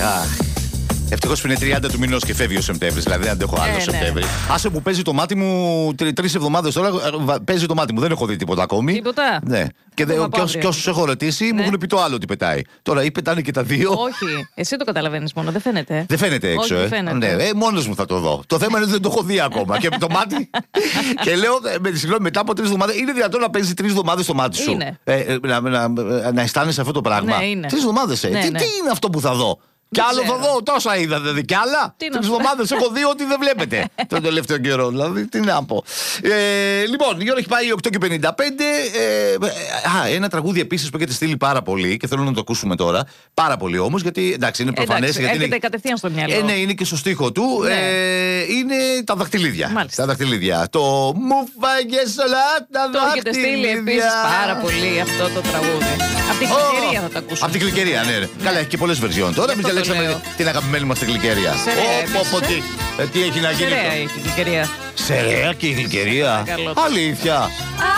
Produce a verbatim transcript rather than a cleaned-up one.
Ευτυχώς που είναι τριάντα του μηνός και φεύγει ο Σεπτέμβρης, δηλαδή δεν αντέχω άλλο Ε, ναι. Σεπτέμβρη. Άσε που παίζει το μάτι μου τρεις εβδομάδες τώρα, παίζει το μάτι μου, δεν έχω δει τίποτα ακόμη. Τίποτα. Ναι. Και, δε, Ακόμα και, όσ, αύριο. και όσους έχω ρωτήσει μου Ναι. έχουν πει το άλλο ότι πετάει. Τώρα ή πετάνε και τα δύο. Όχι. Εσύ το καταλαβαίνεις μόνο, δεν φαίνεται. Δεν φαίνεται έξω, Όχι, ε. δεν φαίνεται. Ναι, ε, μόνος μου θα το δω. Το θέμα είναι ότι δεν το έχω δει ακόμα. Και με το μάτι. Και λέω, ε, με, συγγνώμη, μετά από τρεις εβδομάδες, είναι δυνατόν να παίζει τρεις εβδομάδες το μάτι σου. Είναι. Ε, ε, να, να, να, να αισθάνεσαι αυτό το πράγμα. Ναι, είναι. Τρεις εβδομάδες, ε. Ναι, τι, ναι. τι είναι αυτό που θα δω. Κι άλλο ξέρω. θα δω, τόσα είδα, δηλαδή. Κι άλλα. Τι να Τρεις σου- εβδομάδες έχω δει ότι δεν βλέπετε τον τελευταίο καιρό. Δηλαδή, τι να πω. Ε, λοιπόν, η ώρα έχει πάει οκτώ και πενήντα πέντε. Ε, α, ένα τραγούδι επίσης που έχετε στείλει πάρα πολύ και θέλω να το ακούσουμε τώρα. Πάρα πολύ όμως, γιατί εντάξει, είναι προφανές. Εντάξει, γιατί έρχεται είναι... κατευθείαν στο μυαλό. Ε, ναι, είναι και στο στίχο του. Ναι. Ε, είναι τα δαχτυλίδια. Μάλιστα. Τα δαχτυλίδια. Το μου φάγες όλα τα Το έχετε στείλει δαχτυλίδια. επίσης πάρα πολύ αυτό το τραγούδι. Από την Κλικερία θα το ακούσουμε. Από την Κλικερία, ναι. ναι. Καλά, έχει και πολλές βερζιόν. Τώρα εμείς αυτό το διαλέξαμε λέω. την αγαπημένη μας την Κλικερία. Σερέα Ω, πω, επίσης, πω, ε. τι, ε, τι έχει να γίνει. Σερέα αυτό. η Κλικερία. Σερέα και η Κλικερία. Παρακαλώ. Αλήθεια. Α,